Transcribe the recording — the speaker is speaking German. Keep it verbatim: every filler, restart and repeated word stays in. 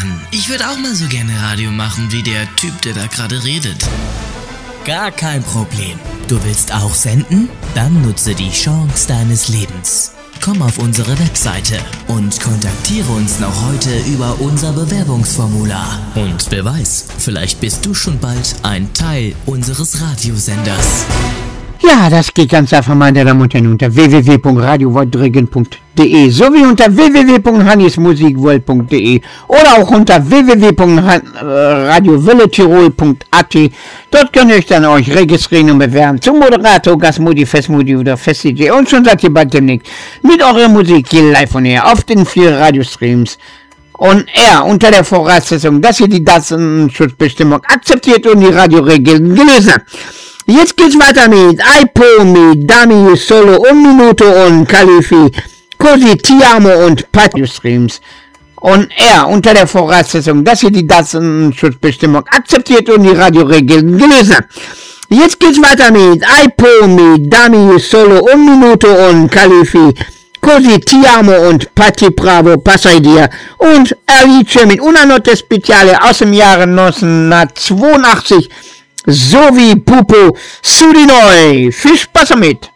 machen. Ich würde auch mal so gerne Radio machen wie der Typ, der da gerade redet. Gar kein Problem. Du willst auch senden? Dann nutze die Chance deines Lebens. Komm auf unsere Webseite und kontaktiere uns noch heute über unser Bewerbungsformular. Und wer weiß, vielleicht bist du schon bald ein Teil unseres Radiosenders. Ja, das geht ganz einfach, meine Damen und Herren, unter w w w punkt radio wortregeln punkt d e sowie unter w w w punkt hannis musikworld punkt d e oder auch unter w w w punkt radio welle tirol punkt a t. Dort könnt ihr euch dann euch registrieren und bewerben zum Moderator, Gastmodi, Festmodi oder Fest-D J. Und schon seid ihr bald demnächst mit eurer Musik hier live on air auf den vier Radiostreams. Und er unter der Voraussetzung, dass ihr die Datenschutzbestimmung akzeptiert und die Radioregeln gelesen habt. Jetzt geht's weiter mit Aipo, mit Dami, Solo und Minuto und Califi, Così Ti Amo und Patio Streams. Und er unter der Voraussetzung, dass ihr die Datenschutzbestimmung akzeptiert und die Radioregeln gelesen habt. Jetzt geht's weiter mit Aipo, mit Dami, Solo und Minuto und Califi, Così Ti Amo und Patti Bravo, Passai dir und Alice mit Una Notte Speciale aus dem Jahre neunzehnhundertzweiundachtzig sowie Pupo su di noi. Viel Spaß damit!